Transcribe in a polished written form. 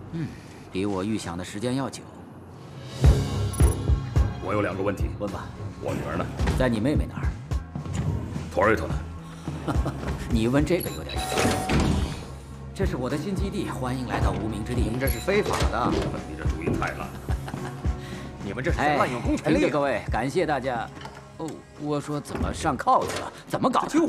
比我预想的时间要久。 我有2个问题， 问吧。 我女儿呢？ 在你妹妹那儿。 托瑞托呢？ 你问这个有点意思。这是我的新基地，欢迎来到无名之地。 你们这是非法的， 你这主意太烂了。 你们这是在滥用公权力。 各位，感谢大家。哦，我说怎么上铐子了？怎么搞的？